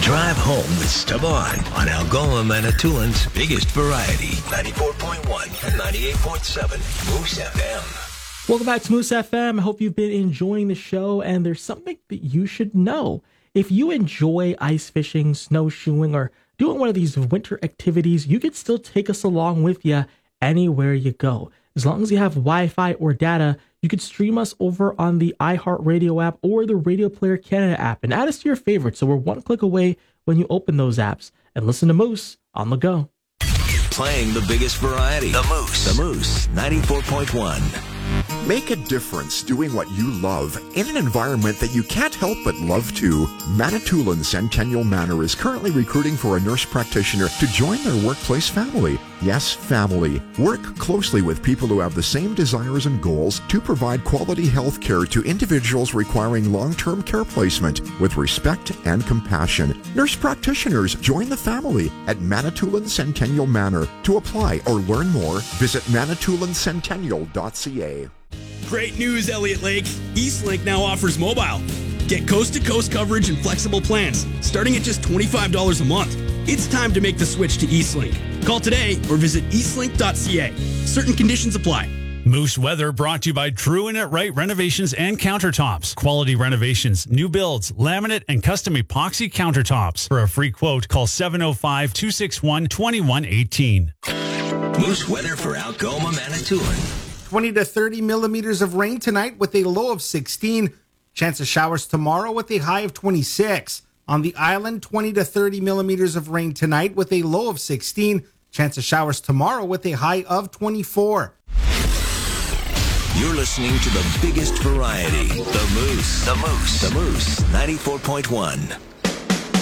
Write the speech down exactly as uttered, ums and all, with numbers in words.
Drive home with Esteban on Algoma Manitoulин's biggest variety, ninety-four point one and ninety-eight point seven Moose F M. Welcome back to Moose F M. I hope you've been enjoying the show, and there's something that you should know. If you enjoy ice fishing, snowshoeing, or doing one of these winter activities, you can still take us along with you anywhere you go. As long as you have Wi-Fi or data, you can stream us over on the iHeartRadio app or the Radio Player Canada app and add us to your favorites, so we're one click away when you open those apps and listen to Moose on the go. Playing the biggest variety. The Moose. The Moose, ninety-four point one. Make a difference doing what you love in an environment that you can't help but love too. Manitoulin Centennial Manor is currently recruiting for a nurse practitioner to join their workplace family. Yes, family. Work closely with people who have the same desires and goals to provide quality health care to individuals requiring long-term care placement with respect and compassion. Nurse practitioners join the family at Manitoulin Centennial Manor. To apply or learn more, visit manitoulin centennial dot c a. Great news, Elliott Lake. Eastlink now offers mobile. Get coast-to-coast coverage and flexible plans, starting at just twenty-five dollars a month. It's time to make the switch to Eastlink. Call today or visit eastlink dot c a. Certain conditions apply. Moose Weather brought to you by True and It Right Renovations and Countertops. Quality renovations, new builds, laminate, and custom epoxy countertops. For a free quote, call seven oh five, two six one, two one one eight. Moose Weather for Algoma Manitoulin. twenty to thirty millimeters of rain tonight with a low of sixteen. Chance of showers tomorrow with a high of twenty-six. On the island, twenty to thirty millimeters of rain tonight with a low of sixteen. Chance of showers tomorrow with a high of twenty-four. You're listening to the biggest variety, The Moose. The Moose. The Moose, ninety-four point one.